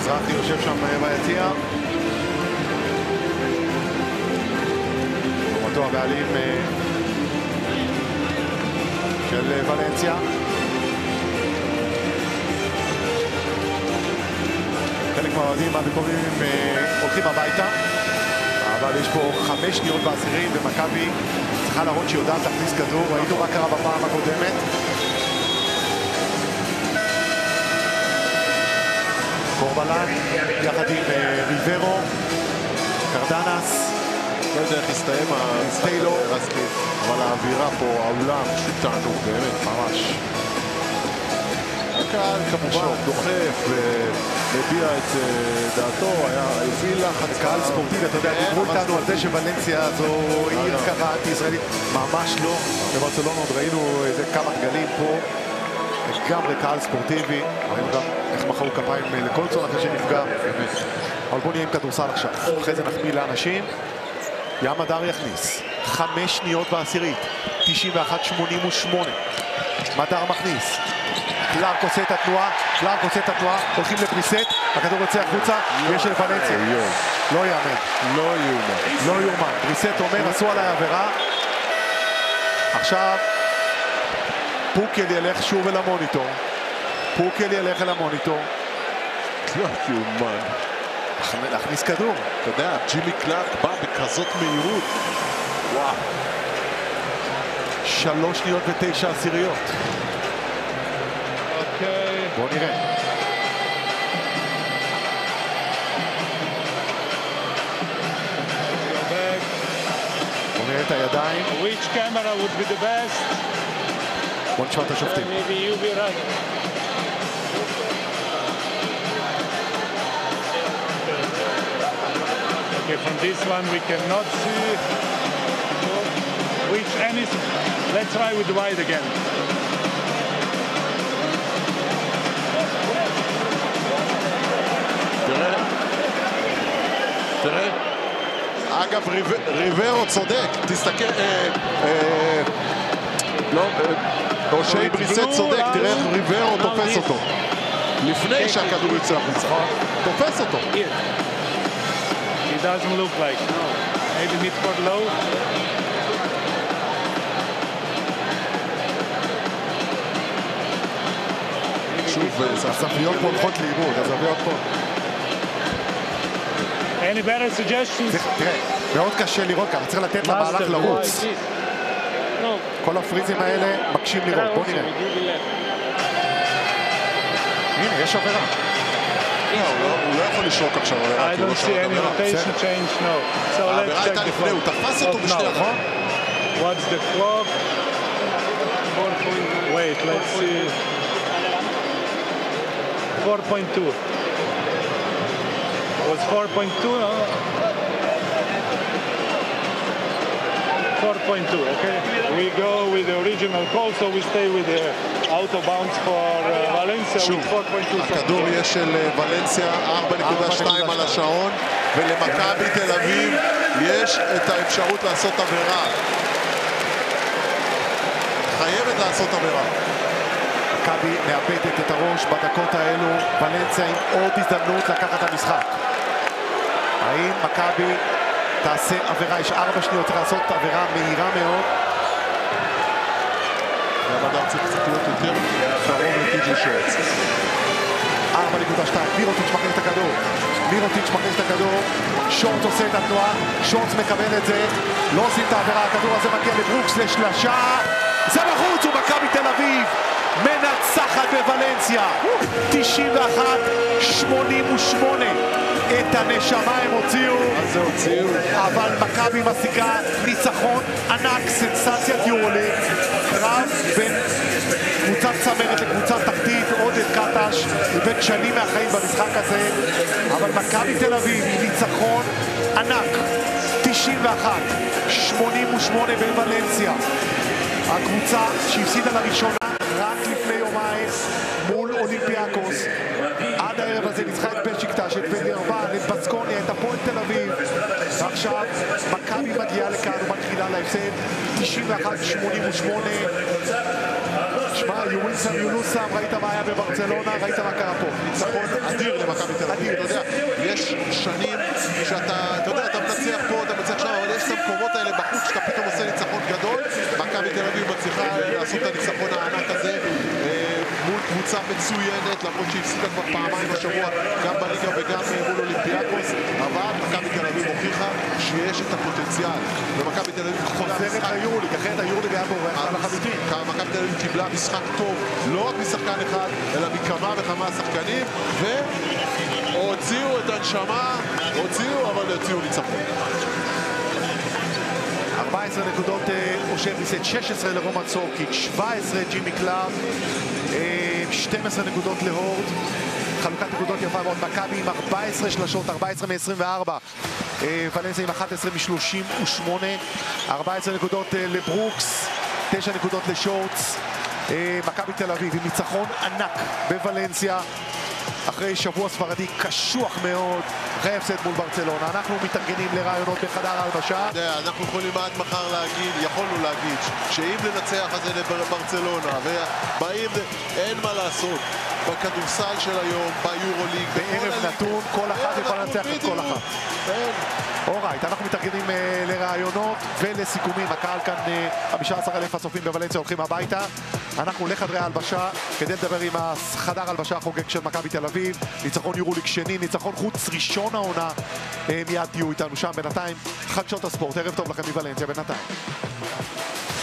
מזרחי יושב שם ביציע. אותו הבעלים של ולנסיה. חלק מהאוהדים המקומיים הולכים הביתה, אבל יש פה 5 שניות בעשירית ומכבי צריכה להראות שהיא יודעת להכניס כדור. ראינו מה קרה בפעם הקודמת. קורבלן יחד עם ריברו, קרדנס. לא יודע איך הסתיים טיילור, אבל האווירה פה, האולם, פשוט תענוג, באמת, ממש. הקהל כמובן דוחף ומביע את דעתו, הפעיל לחץ. קהל ספורטיבי, אתה יודע, דיברו איתנו על זה שוולנסיה זו עיר קראט ישראלית. ממש לא. בברצלונה עוד ראינו איזה כמה גלים פה. לגמרי קהל ספורטיבי. ראינו גם איך מחאו כפיים לכל צון אחרי שנפגע. אבל בוא נהיה עם כדורסל עכשיו. אחרי זה נחמיא לאנשים. ים הדר יכניס. 5 שניות בעשירית. 91-88. מדר מכניס. קלארק עושה את התנועה, הולכים לפריסט, הכדור יוצא החוצה, יש לוולנסיה. לא יאומן. פריסט אומר, עשו עליי עבירה. עכשיו, פוקל ילך שוב אל המוניטור. לא יאומן. להכניס כדור. אתה יודע, ג'ימי קלארק בא בכזאת מהירות. וואו. 3 שניות ו9 עשיריות. בואו נראה. בואו נראה את הידיים. Which camera would be the best? בואו נשמע את השופטים. Maybe you be right. Okay, from this one we cannot see which any. Let's try with the wide again. תראה, אגב, ריברו צודק, תסתכל, אושי בריסט צודק, תראה איך ריברו תופס אותו לפני שהכדור יוצא החוצה, תופס אותו. It doesn't look like, no. Maybe midcourt low. שוב, הספריות פה הולכות לאיבוד, הזוויות פה. Any better suggestions? תראה, מאוד קשה לראות ככה, צריך לתת למהלך לרוץ. כל הפריזים האלה מקשים לראות, בוא נראה. הנה, יש עבירה. הוא לא יכול לשרוק עכשיו עבירה. I don't see any rotation change, no. So let's check the הוא תפס אותו בשני נכון? What's the clock? Wait, let's see. 4.2. Was 4.2, no? 4.2, okay? We go with the original call, so we stay with the out of bounds for Valencia with 4.2. הכדור יש של ולנסיה, 4.2 על השעון, ולמכבי תל אביב יש את האפשרות לעשות עבירה. חייבת לעשות עבירה. מכבי מאבדת את הראש בדקות האלו, ולנסיה עם עוד הזדמנות לקחת את המשחק. האם מכבי תעשה עבירה? יש 4 שניות, צריך לעשות עבירה מהירה מאוד. והמדר צריך קצת להיות יותר קרוב לטי.ג'יי שורטס. 4.2, מירוטיץ' מכניס את הכדור, שורטס עושה את התנועה, שורטס מקבל את זה, לא עושים את העבירה, הכדור הזה מגיע לברוקס לשלשה, זה בחוץ, ומכבי תל אביב מנצחת בוולנסיה 91-88. את הנשמה הם הוציאו, אבל מכבי מסיקה ניצחון ענק, סנסציית יורוליג, קרב בין קבוצת צמרת לקבוצת תחתית. עודד קטש איבד שנים מהחיים במשחק הזה, אבל מכבי תל אביב היא ניצחון ענק 91-88 בוולנסיה. הקבוצה שהפסידה לראשונה רק לפני יומיים מול אולימפיאקוס. עד הערב הזה ניצחה את בשיקטש, את וילירבן, את בסקוניה, את הפועל תל אביב. ועכשיו מכבי מגיעה לכאן ומתחילה להפסד 91-88. שמע, יווינסם יונוסם, ראית מה היה בברצלונה, ראית מה קרה פה. ניצחון אדיר למכבי תל אביב. אתה יודע, יש שנים שאתה, אתה יודע, אתה מנצח פה, אתה מנצח שם, אבל יש את המקומות האלה בחוץ שאתה פתאום עושה ניצחון גדול. מכבי תל אביב מצליחה לעשות את הניצחון הענק הזה מול קבוצה מצוינת, למרות שהפסידה כבר פעמיים השבוע, גם בליגה וגם מול אולימפיאקוס, אבל מכבי תל אביב הוכיחה שיש את הפוטנציאל. ומכבי תל אביב חוזרת ליורוליג, אחרת היורוליג היה בורח לחלוטין. מכבי תל אביב קיבלה משחק טוב, לא רק משחקן אחד, אלא מכמה וכמה שחקנים, והוציאו את הנשמה, אבל הוציאו ניצחון. 14 נקודות אושר ניסט, 16 לרומן סורקיץ', 17 ג'ימי קלאב, 12 נקודות להורד, חלוקת נקודות יפה מאוד, מכבי עם 14 שלשות, 14 מ-24, ולנסיה עם 11 מ-38, 14 נקודות לברוקס, 9 נקודות לשורטס, מכבי תל אביב עם ניצחון ענק בוולנסיה, אחרי שבוע ספרדי קשוח מאוד, אחרי הפסד מול ברצלונה. אנחנו מתארגנים לרעיונות בחדר ההלבשה. אנחנו יכולים עד מחר להגיד, יכולנו להגיד, שאם ננצח אז זה לברצלונה, ובאים, אין מה לעשות. בכדורסל של היום, ביורוליג, בערב נתון, כל אחת יכולה לנצח את כל אחת. אורייט, אנחנו מתארגנים לרעיונות ולסיכומים. הקהל כאן, 15,000 הצופים בוולנסיה הולכים הביתה. אנחנו לחדרי ההלבשה כדי לדבר עם החדר ההלבשה החוגג של מכבי תל אביב. ניצחון יורוליג שני, ניצחון חוץ ראשון העונה. מיד תהיו איתנו שם. בינתיים, חדשות הספורט. ערב טוב לכם מוולנסיה בינתיים.